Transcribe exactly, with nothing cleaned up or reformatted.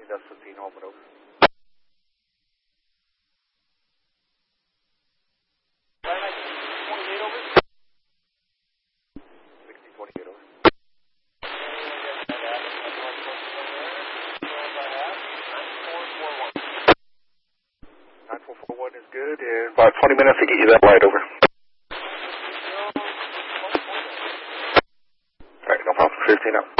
Gus fifteen, Holman, over. twenty-eight, over. sixty, twenty-eight, over. nine four four one is good, and about twenty minutes to get you that light, over. Alright, no problem. fifteen up.